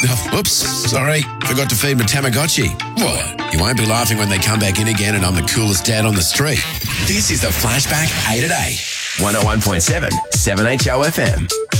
Oops, sorry, forgot to feed my Tamagotchi. What? You won't be laughing when they come back in again and I'm the coolest dad on the street. This is the Flashback 8 at 8. 101.7 7HO FM.